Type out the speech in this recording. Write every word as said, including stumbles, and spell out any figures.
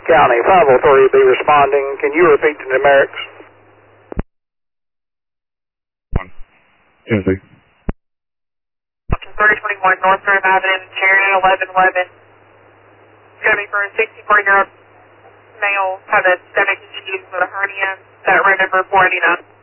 County, five oh three will be responding. Can you repeat the numerics? Tennessee. thirty twenty-one North Graham Avenue, Sheridan eleven eleven. It's going to be for a sixty-four-year-old male, had a stomach issues with a hernia. That room number four eighty-nine.